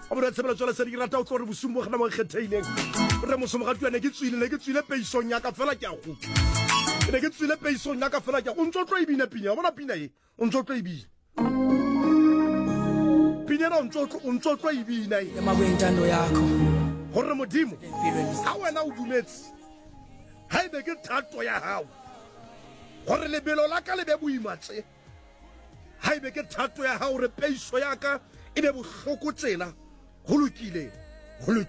abona tsebela tswela se di rata o tlo re bosumbo gana mo kgetheileng re mo somo ga tswana ke tswile peisong ya ka fela ke a go ne ke tswile peisong ya ka fela ke o ntso tlo ibina pinya bona pina e o ntso tlo ibina pinya na o ntso tlo ibina e emakwentando yakho hore modimo ha wena o dumetse ha ebe ke thato ya hao gore lebelo la ka le be boimatse ha ebe ke thato ya hao re peiso ya ka e be bohloko tsena go lokile